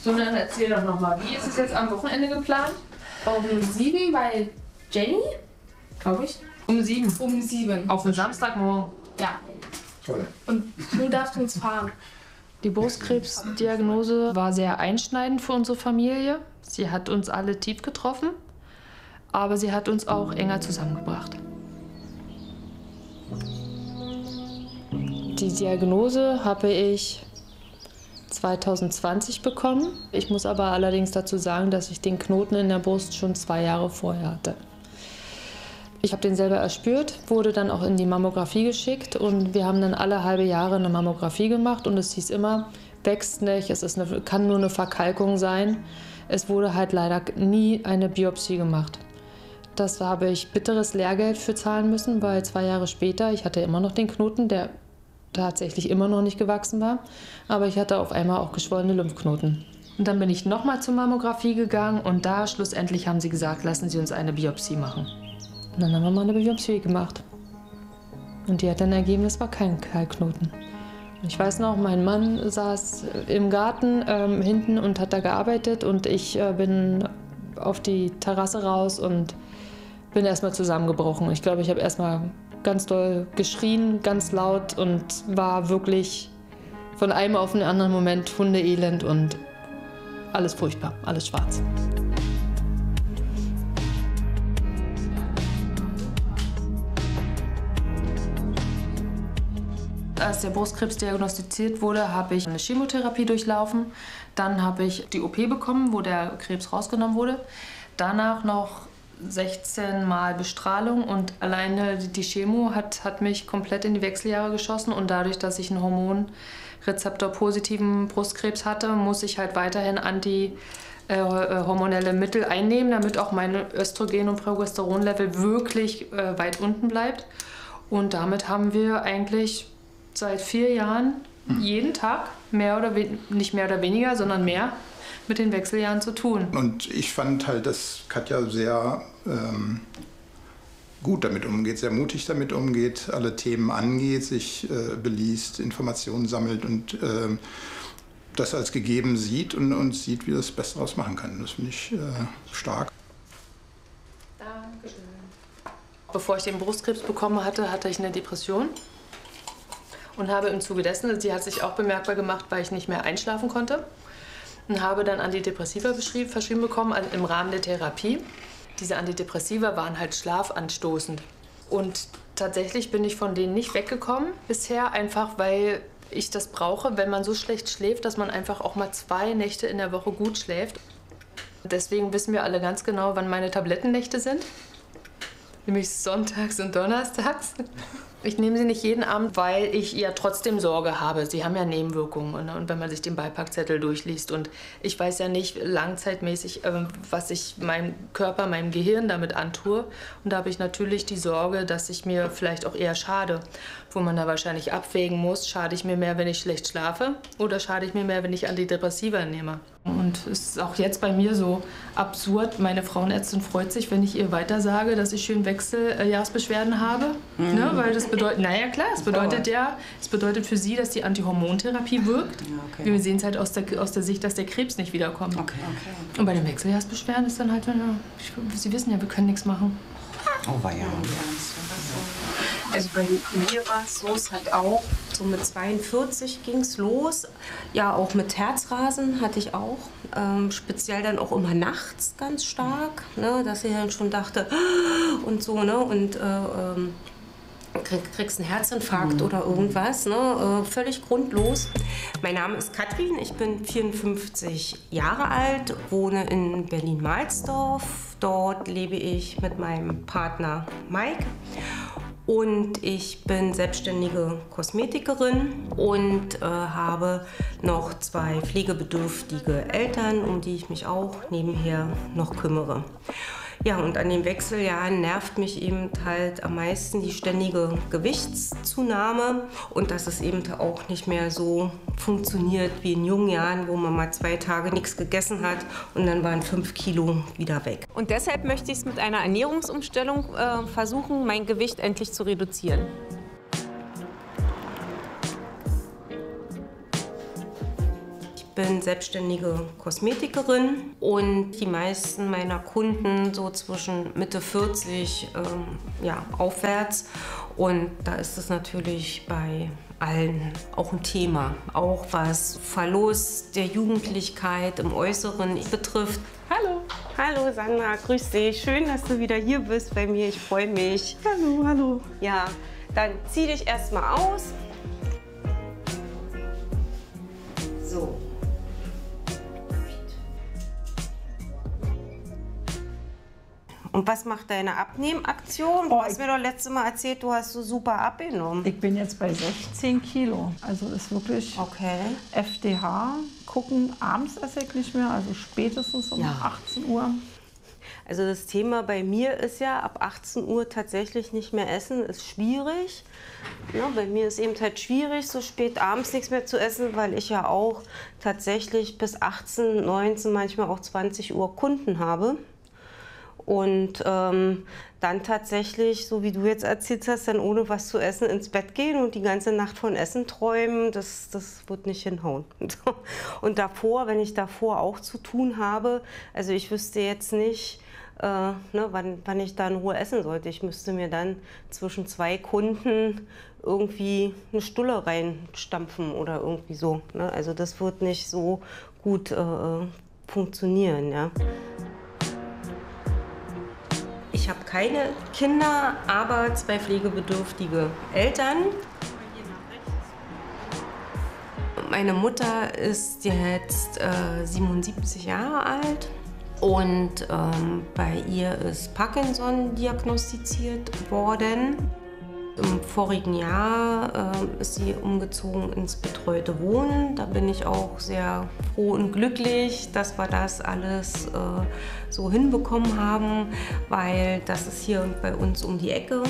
So, dann erzähl doch nochmal, wie ist es jetzt am Wochenende geplant? Um 7 bei Jenny, glaube ich. Um 7. Um 7. Auf den Samstagmorgen. Ja. Toll. Und du darfst uns fahren. Die Brustkrebsdiagnose war sehr einschneidend für unsere Familie. Sie hat uns alle tief getroffen, aber sie hat uns auch enger zusammengebracht. Die Diagnose habe ich 2020 bekommen. Ich muss aber allerdings dazu sagen, dass ich den Knoten in der Brust schon 2 Jahre vorher hatte. Ich habe den selber erspürt, wurde dann auch in die Mammographie geschickt und wir haben dann alle halbe Jahre eine Mammographie gemacht und es hieß immer, wächst nicht, kann nur eine Verkalkung sein. Es wurde halt leider nie eine Biopsie gemacht. Das habe ich bitteres Lehrgeld für zahlen müssen, weil 2 Jahre später, ich hatte immer noch den Knoten, der tatsächlich immer noch nicht gewachsen war, aber ich hatte auf einmal auch geschwollene Lymphknoten. Und dann bin ich nochmal zur Mammographie gegangen und da schlussendlich haben sie gesagt, lassen Sie uns eine Biopsie machen. Und dann haben wir mal eine Biopsie gemacht. Und die hat dann ergeben, es war kein Kalkknoten. Ich weiß noch, mein Mann saß im Garten hinten und hat da gearbeitet und ich bin auf die Terrasse raus und bin erstmal zusammengebrochen. Ich glaube, ich habe erstmal ganz doll geschrien, ganz laut und war wirklich von einem auf den anderen Moment hundeelend und alles furchtbar, alles schwarz. Als der Brustkrebs diagnostiziert wurde, habe ich eine Chemotherapie durchlaufen. Dann habe ich die OP bekommen, wo der Krebs rausgenommen wurde. Danach noch 16 Mal Bestrahlung und alleine die Chemo hat mich komplett in die Wechseljahre geschossen. Und dadurch, dass ich einen hormonrezeptor-positiven Brustkrebs hatte, muss ich halt weiterhin hormonelle Mittel einnehmen, damit auch mein Östrogen- und Progesteronlevel wirklich weit unten bleibt. Und damit haben wir eigentlich seit 4 Jahren jeden Tag, nicht mehr oder weniger, sondern mehr, mit den Wechseljahren zu tun. Und ich fand halt, dass Katja sehr gut damit umgeht, sehr mutig damit umgeht, alle Themen angeht, sich beliest, Informationen sammelt und das als gegeben sieht und sieht, wie das Beste daraus machen kann. Das finde ich stark. Dankeschön. Bevor ich den Brustkrebs bekommen hatte, hatte ich eine Depression und habe im Zuge dessen, sie hat sich auch bemerkbar gemacht, weil ich nicht mehr einschlafen konnte und habe dann Antidepressiva verschrieben bekommen im Rahmen der Therapie. Diese Antidepressiva waren halt schlafanstoßend und tatsächlich bin ich von denen nicht weggekommen bisher, einfach weil ich das brauche, wenn man so schlecht schläft, dass man einfach auch mal 2 Nächte in der Woche gut schläft. Deswegen wissen wir alle ganz genau, wann meine Tablettennächte sind. Nämlich sonntags und donnerstags. Ich nehme sie nicht jeden Abend, weil ich ja trotzdem Sorge habe. Sie haben ja Nebenwirkungen und wenn man sich den Beipackzettel durchliest. Und ich weiß ja nicht langzeitmäßig, was ich meinem Körper, meinem Gehirn damit antue. Und da habe ich natürlich die Sorge, dass ich mir vielleicht auch eher schade. Wo man da wahrscheinlich abwägen muss, schade ich mir mehr, wenn ich schlecht schlafe oder schade ich mir mehr, wenn ich Antidepressiva nehme. Und es ist auch jetzt bei mir so absurd. Meine Frauenärztin freut sich, wenn ich ihr weitersage, dass ich schön Wechseljahrsbeschwerden habe. Ne? Weil das bedeutet, naja klar, es bedeutet für sie, dass die Antihormontherapie wirkt. Ja, okay. Wir sehen es halt aus der Sicht, dass der Krebs nicht wiederkommt. Okay. Und bei den Wechseljahrsbeschwerden ist dann halt, Sie wissen ja, wir können nichts machen. Oh, war ja. Also bei mir war es so, es hat auch so mit 42 ging es los. Ja, auch mit Herzrasen hatte ich auch. Speziell dann auch immer nachts ganz stark, ne, dass ich dann schon dachte und so, ne, und kriegst einen Herzinfarkt oder irgendwas, ne, völlig grundlos. Mein Name ist Katrin, ich bin 54 Jahre alt, wohne in Berlin-Mahlsdorf. Dort lebe ich mit meinem Partner Mike. Und ich bin selbstständige Kosmetikerin und habe noch 2 pflegebedürftige Eltern, um die ich mich auch nebenher noch kümmere. Ja, und an den Wechseljahren nervt mich eben halt am meisten die ständige Gewichtszunahme und dass es eben auch nicht mehr so funktioniert wie in jungen Jahren, wo man mal 2 Tage nichts gegessen hat und dann waren 5 Kilo wieder weg. Und deshalb möchte ich es mit einer Ernährungsumstellung versuchen, mein Gewicht endlich zu reduzieren. Ich bin selbstständige Kosmetikerin und die meisten meiner Kunden so zwischen Mitte 40 ja, aufwärts. Und da ist es natürlich bei allen auch ein Thema, auch was Verlust der Jugendlichkeit im Äußeren betrifft. Hallo. Hallo Sandra, grüß dich. Schön, dass du wieder hier bist bei mir. Ich freue mich. Hallo, hallo. Ja, dann zieh dich erstmal aus. So. Und was macht deine Abnehmaktion? Du hast mir doch letztes Mal erzählt, du hast so super abgenommen. Ich bin jetzt bei 16 Kilo. Also ist wirklich Okay. FDH. Gucken, abends esse ich nicht mehr, also spätestens um 18 Uhr. Also das Thema bei mir ist ja, ab 18 Uhr tatsächlich nicht mehr essen, ist schwierig. Ja, bei mir ist eben halt schwierig, so spät abends nichts mehr zu essen, weil ich ja auch tatsächlich bis 18, 19, manchmal auch 20 Uhr Kunden habe. Und dann tatsächlich, so wie du jetzt erzählt hast, dann ohne was zu essen ins Bett gehen und die ganze Nacht von Essen träumen, das wird nicht hinhauen. Und davor, wenn ich davor auch zu tun habe, also ich wüsste jetzt nicht, wann ich da in Ruhe essen sollte. Ich müsste mir dann zwischen 2 Kunden irgendwie eine Stulle reinstampfen oder irgendwie so. Ne? Also das wird nicht so gut funktionieren. Ja. Ich habe keine Kinder, aber 2 pflegebedürftige Eltern. Meine Mutter ist jetzt 77 Jahre alt und bei ihr ist Parkinson diagnostiziert worden. Im vorigen Jahr ist sie umgezogen ins betreute Wohnen. Da bin ich auch sehr froh und glücklich, dass wir das alles so hinbekommen haben, weil das ist hier bei uns um die Ecke.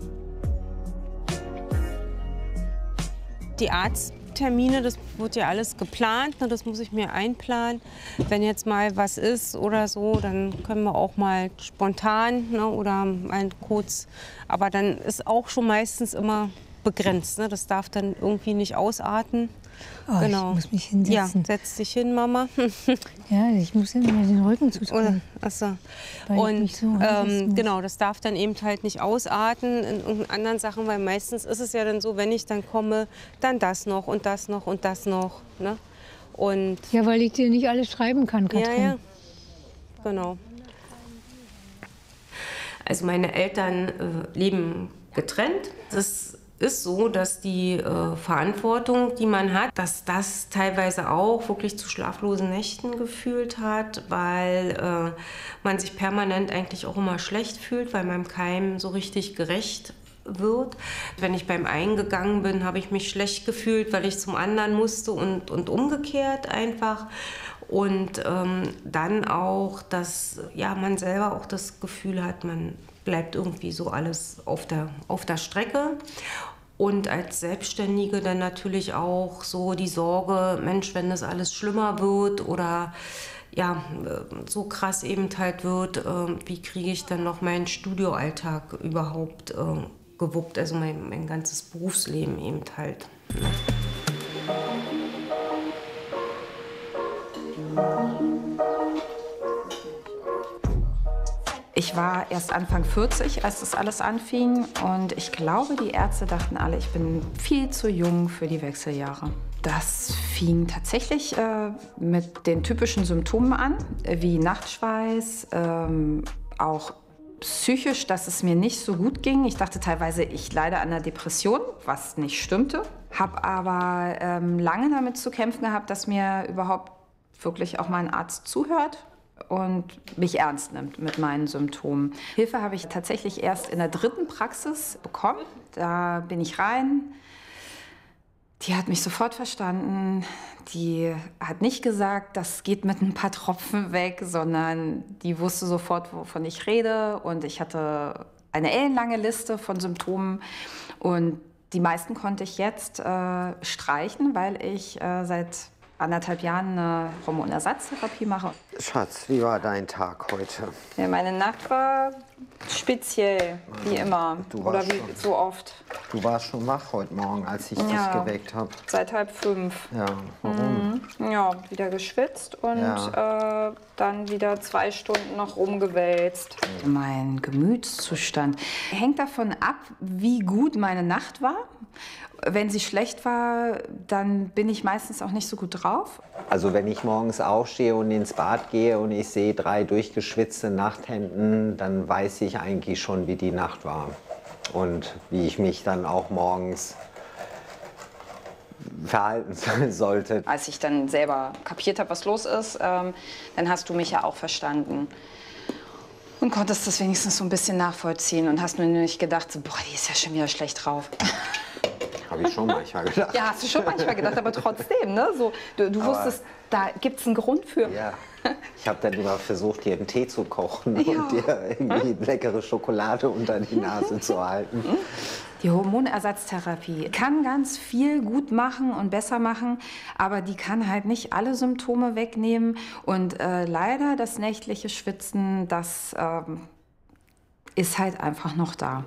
Die Arzttermine, das wird ja alles geplant, ne, das muss ich mir einplanen. Wenn jetzt mal was ist oder so, dann können wir auch mal spontan, ne, oder mal kurz. Aber dann ist auch schon meistens immer begrenzt. Ne? Das darf dann irgendwie nicht ausarten. Oh, genau. Ich muss mich hinsetzen. Ja, setz dich hin, Mama. Ja, ich muss immer den Rücken zudrücken. Achso. Und so genau, das darf dann eben halt nicht ausarten in irgendeinen anderen Sachen, weil meistens ist es ja dann so, wenn ich dann komme, dann das noch und das noch und das noch. Ne? Und ja, weil ich dir nicht alles schreiben kann, Katrin. Ja, genau. Also meine Eltern leben getrennt. Das ist so, dass die Verantwortung, die man hat, dass das teilweise auch wirklich zu schlaflosen Nächten geführt hat, weil man sich permanent eigentlich auch immer schlecht fühlt, weil man keinem so richtig gerecht wird. Wenn ich beim einen gegangen bin, habe ich mich schlecht gefühlt, weil ich zum anderen musste und umgekehrt einfach. Und dann auch, dass ja, man selber auch das Gefühl hat, man bleibt irgendwie so alles auf der Strecke. Und als Selbstständige dann natürlich auch so die Sorge, Mensch, wenn das alles schlimmer wird oder ja, so krass eben halt wird, wie kriege ich dann noch meinen Studioalltag überhaupt gewuppt, also mein ganzes Berufsleben eben halt. Ne? Ich war erst Anfang 40, als das alles anfing. Und ich glaube, die Ärzte dachten alle, ich bin viel zu jung für die Wechseljahre. Das fing tatsächlich mit den typischen Symptomen an, wie Nachtschweiß, auch psychisch, dass es mir nicht so gut ging. Ich dachte teilweise, ich leide an einer Depression, was nicht stimmte. Habe aber lange damit zu kämpfen gehabt, dass mir überhaupt wirklich auch mal ein Arzt zuhört und mich ernst nimmt mit meinen Symptomen. Hilfe habe ich tatsächlich erst in der 3. Praxis bekommen. Da bin ich rein. Die hat mich sofort verstanden. Die hat nicht gesagt, das geht mit ein paar Tropfen weg, sondern die wusste sofort, wovon ich rede. Und ich hatte eine ellenlange Liste von Symptomen. Und die meisten konnte ich jetzt streichen, weil ich seit 1,5 Jahren eine Hormonersatztherapie mache. Schatz, wie war dein Tag heute? Ja, meine Nacht war speziell, wie immer. Oder wie so oft. Du warst schon wach heute Morgen, als ich dich geweckt habe. Seit 4:30. Ja, warum? Ja, wieder geschwitzt und dann wieder 2 Stunden noch rumgewälzt. Mein Gemütszustand hängt davon ab, wie gut meine Nacht war. Wenn sie schlecht war, dann bin ich meistens auch nicht so gut drauf. Also wenn ich morgens aufstehe und ins Bad gehe und ich sehe 3 durchgeschwitzte Nachthemden, dann weiß ich eigentlich schon, wie die Nacht war. Und wie ich mich dann auch morgens verhalten sollte. Als ich dann selber kapiert habe, was los ist, dann hast du mich ja auch verstanden. Und konntest das wenigstens so ein bisschen nachvollziehen und hast mir nicht gedacht, so, boah, die ist ja schon wieder schlecht drauf. Habe ich schon manchmal gedacht. Ja, hast du schon manchmal gedacht, aber trotzdem, ne? So, du wusstest, da gibt es einen Grund für. Ja. Ich habe dann immer versucht, dir einen Tee zu kochen und dir irgendwie leckere Schokolade unter die Nase zu halten. Die Hormonersatztherapie kann ganz viel gut machen und besser machen, aber die kann halt nicht alle Symptome wegnehmen. Und leider das nächtliche Schwitzen, das ist halt einfach noch da.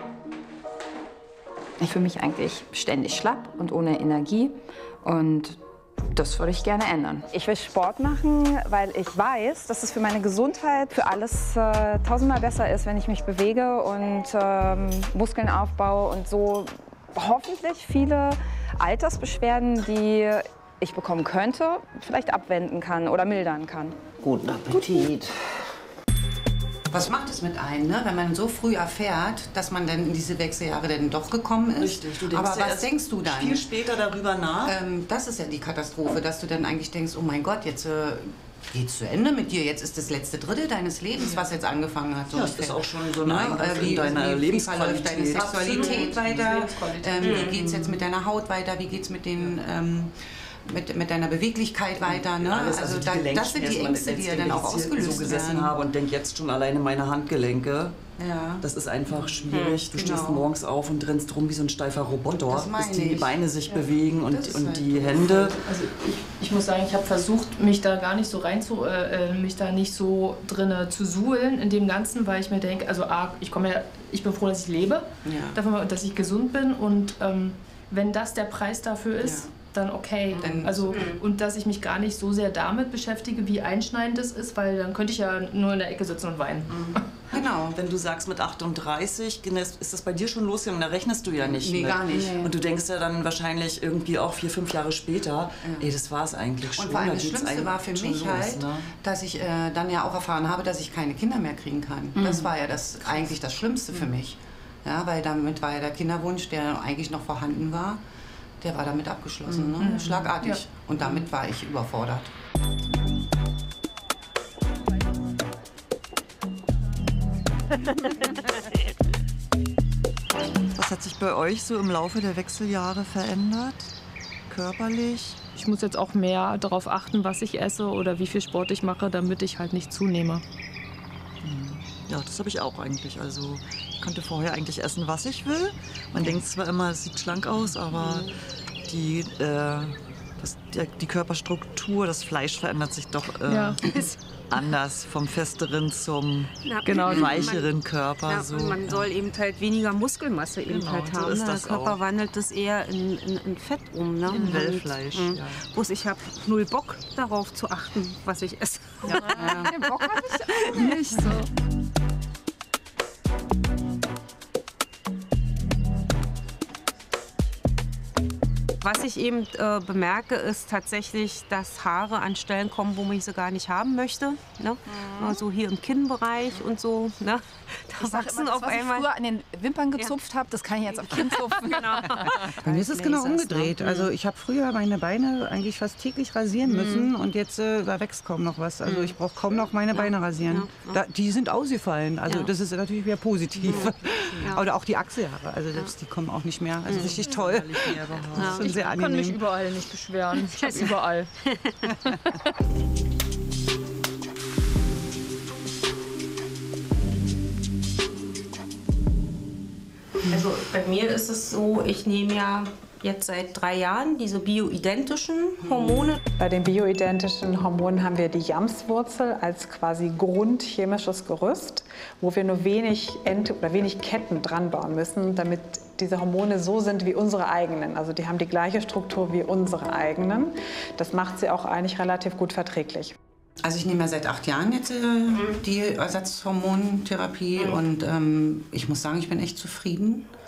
Ich fühle mich eigentlich ständig schlapp und ohne Energie und das würde ich gerne ändern. Ich will Sport machen, weil ich weiß, dass es für meine Gesundheit, für alles 1000-mal besser ist, wenn ich mich bewege und Muskeln aufbaue und so hoffentlich viele Altersbeschwerden, die ich bekommen könnte, vielleicht abwenden kann oder mildern kann. Guten Appetit. Was macht es mit einem, ne? Wenn man so früh erfährt, dass man dann in diese Wechseljahre dann doch gekommen ist? Richtig, du denkst aber ja was denkst du dann? Viel später darüber nach. Das ist ja die Katastrophe, dass du dann eigentlich denkst, oh mein Gott, jetzt geht's zu Ende mit dir. Jetzt ist das letzte Drittel deines Lebens, was jetzt angefangen hat. So ja, das ist auch schon so ein Eingriff in deine Lebensqualität. Wie verläuft deine Sexualität weiter? Wie geht's jetzt mit deiner Haut weiter? Wie geht's mit den mit deiner Beweglichkeit weiter, ne? Alles, also das sind die Ängste, die ja dann auch ausgelöst so gesessen werden. habe und denke jetzt schon alleine meine Handgelenke. Ja. Das ist einfach schwierig. Du stehst morgens auf und rennst rum wie so ein steifer Roboter, bis die Beine sich bewegen und die Hände. Also ich muss sagen, ich habe versucht, mich da gar nicht so mich da nicht so drinne zu suhlen in dem Ganzen, weil ich mir denke, also ich bin froh, dass ich lebe, davon, dass ich gesund bin und wenn das der Preis dafür ist, dann okay. Und dass ich mich gar nicht so sehr damit beschäftige, wie einschneidend das ist, weil dann könnte ich ja nur in der Ecke sitzen und weinen. Genau. Wenn du sagst, mit 38 ist das bei dir schon losgegangen, da rechnest du ja nicht mit. Gar nicht. Und du denkst ja dann wahrscheinlich irgendwie auch 4, 5 Jahre später, ey, das war es eigentlich schon. Und vor allem das Schlimmste war für mich halt, dass ich dann ja auch erfahren habe, dass ich keine Kinder mehr kriegen kann. Das war ja eigentlich das Schlimmste für mich. Ja, weil damit war ja der Kinderwunsch, der eigentlich noch vorhanden war, der war damit abgeschlossen, ne? Schlagartig. Ja. Und damit war ich überfordert. Was hat sich bei euch so im Laufe der Wechseljahre verändert? Körperlich? Ich muss jetzt auch mehr darauf achten, was ich esse oder wie viel Sport ich mache, damit ich halt nicht zunehme. Ja, das habe ich auch eigentlich. Also ich konnte vorher eigentlich essen, was ich will. Man denkt zwar immer, es sieht schlank aus, aber die Körperstruktur, das Fleisch verändert sich doch anders. Vom festeren zum weicheren Körper. Ja, so. Und man soll eben halt weniger Muskelmasse eben halt haben. So ist Der das Körper auch. wandelt das eher in Fett um. Ne? In Wellfleisch. Bloß ich habe null Bock darauf zu achten, was ich esse. Den Bock habe ich auch nicht so. Was ich eben bemerke, ist tatsächlich, dass Haare an Stellen kommen, wo ich sie gar nicht haben möchte. Ne? Also hier im Kinnbereich und so. Ne? Da wachsen auf einmal. Ich früher an den Wimpern gezupft habe, das kann ich jetzt am Kinn zupfen. Bei mir ist es genau umgedreht. Also ich habe früher meine Beine eigentlich fast täglich rasieren müssen und jetzt da wächst kaum noch was. Also ich brauche kaum noch meine Beine rasieren. Die sind ausgefallen. Also das ist natürlich wieder positiv. Oder auch die Achselhaare. Also selbst die kommen auch nicht mehr. Also richtig toll. Ich kann mich überall nicht beschweren. Ich habe überall. Also bei mir ist es so, ich nehme ja jetzt seit 3 Jahren, diese bioidentischen Hormone. Bei den bioidentischen Hormonen haben wir die Jamswurzel als quasi grundchemisches Gerüst, wo wir nur wenig Ketten dran bauen müssen, damit diese Hormone so sind wie unsere eigenen. Also die haben die gleiche Struktur wie unsere eigenen. Das macht sie auch eigentlich relativ gut verträglich. Also ich nehme ja seit 8 Jahren jetzt die Ersatzhormontherapie und ich muss sagen, ich bin echt zufrieden.